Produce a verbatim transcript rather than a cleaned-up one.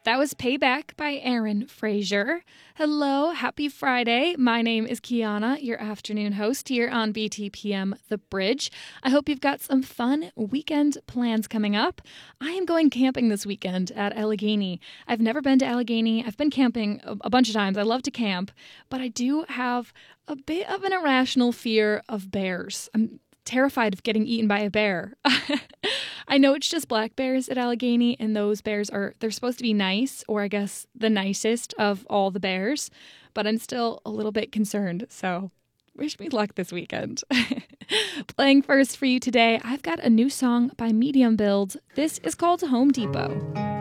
That was Payback by Aaron Frazier. Hello, happy Friday. My name is Kiana, your afternoon host here on B T P M The Bridge. I hope you've got some fun weekend plans coming up. I am going camping this weekend at Allegheny. I've never been to Allegheny. I've been camping a, a bunch of times. I love to camp, but I do have a bit of an irrational fear of bears. I'm terrified of getting eaten by a bear. I know it's just black bears at Allegheny, and those bears are, they're supposed to be nice, or I guess the nicest of all the bears, but I'm still a little bit concerned, so wish me luck this weekend. Playing first for you today, I've got a new song by Medium Build. This is called Home Depot.